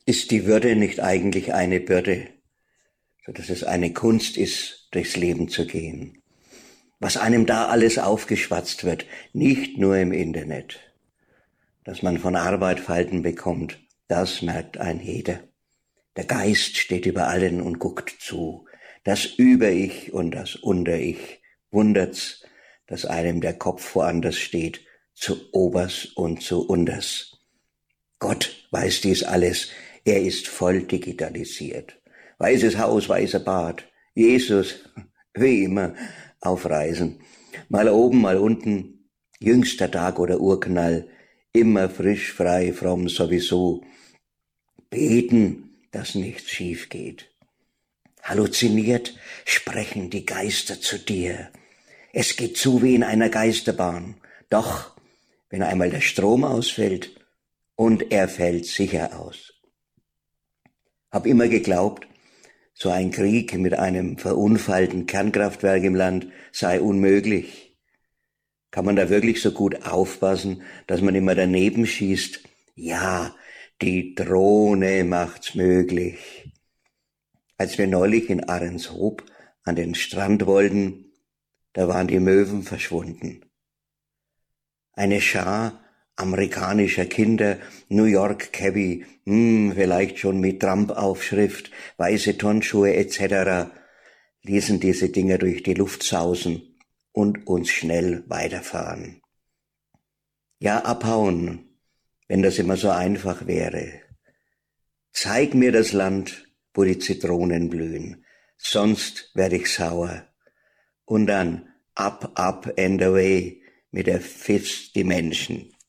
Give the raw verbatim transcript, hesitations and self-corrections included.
Ist die Würde nicht eigentlich eine Bürde, so dass es eine Kunst ist, durchs Leben zu gehen? Was einem da alles aufgeschwatzt wird, nicht nur im Internet. Dass man von Arbeit Falten bekommt, das merkt ein jeder. Der Geist steht über allen und guckt zu. Das Über-Ich und das Unter-Ich. Wundert's, dass einem der Kopf woanders steht, zu obers und zu unters. Gott weiß dies alles, er ist voll digitalisiert. Weißes Haus, weißer Bart. Jesus, wie immer, auf Reisen. Mal oben, mal unten, jüngster Tag oder Urknall, immer frisch, frei, fromm sowieso. Beten, dass nichts schief geht. Halluziniert sprechen die Geister zu dir. Es geht zu wie in einer Geisterbahn. Doch, wenn einmal der Strom ausfällt, und er fällt sicher aus. Hab immer geglaubt, so ein Krieg mit einem verunfallten Kernkraftwerk im Land sei unmöglich. Kann man da wirklich so gut aufpassen, dass man immer daneben schießt? Ja, die Drohne macht's möglich. Als wir neulich in Ahrenshoop an den Strand wollten, da waren die Möwen verschwunden. Eine Schar amerikanischer Kinder, New York Cabby, hm, vielleicht schon mit Trump-Aufschrift, weiße Turnschuhe et cetera, ließen diese Dinger durch die Luft sausen und uns schnell weiterfahren. Ja, abhauen, wenn das immer so einfach wäre. Zeig mir das Land, wo die Zitronen blühen, sonst werd ich sauer. Und dann up, up and away mit der Fifth Dimension.